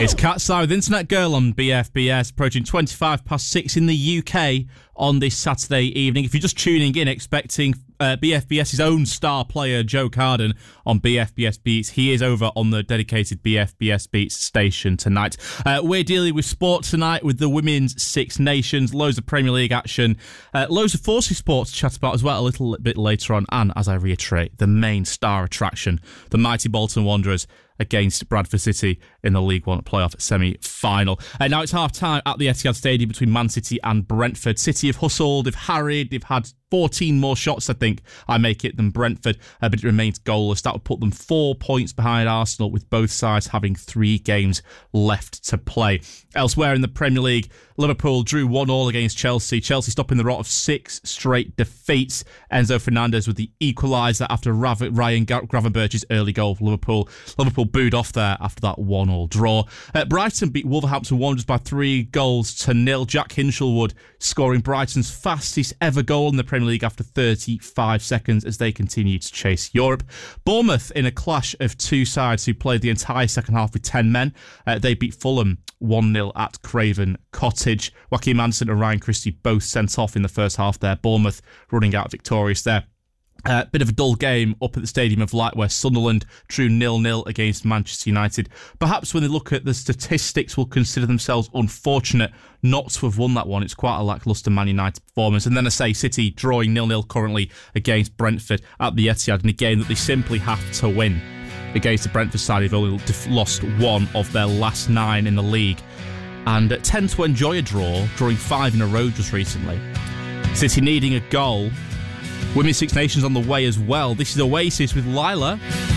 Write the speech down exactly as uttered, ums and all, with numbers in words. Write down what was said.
It's Cat's Eye with Internet Girl on B F B S, approaching twenty-five past six in the U K on this Saturday evening. If you're just tuning in, expecting uh, BFBS's own star player, Joe Carden, on B F B S Beats, he is over on the dedicated B F B S Beats station tonight. Uh, we're dealing with sport tonight with the Women's Six Nations, loads of Premier League action, uh, loads of Forces sport to chat about as well a little bit later on, and as I reiterate, the main star attraction, the mighty Bolton Wanderers against Bradford City in the League One playoff semi-final. Uh, now it's half-time at the Etihad Stadium between Man City and Brentford. City have hustled, they've harried, they've had fourteen more shots, I think, I make it, than Brentford, uh, but it remains goalless. That would put them four points behind Arsenal, with both sides having three games left to play. Elsewhere in the Premier League, Liverpool drew one all against Chelsea. Chelsea stopping the rot of six straight defeats. Enzo Fernandez with the equaliser after Rav- Ryan Gravenberch's early goal for Liverpool. Liverpool booed off there after that one all draw. Uh, Brighton beat Wolverhampton Wanderers by three goals to nil. Jack Hinshelwood scoring Brighton's fastest ever goal in the Premier League after thirty-five seconds as they continue to chase Europe. Bournemouth in a clash of two sides who played the entire second half with ten men. Uh, they beat Fulham one nil at Craven Cottage. Joaquin Anderson and Ryan Christie both sent off in the first half there. Bournemouth running out victorious there. A uh, bit of a dull game up at the Stadium of Light where Sunderland drew nil nil against Manchester United. Perhaps when they look at the statistics, will consider themselves unfortunate not to have won that one. It's quite a lacklustre Man United performance. And then I say City drawing nil nil currently against Brentford at the Etihad in a game that they simply have to win. Against the Brentford side, they've only lost one of their last nine in the league and tend to enjoy a draw, drawing five in a row just recently. City needing a goal. Women's Six Nations on the way as well. This is Oasis with Lila.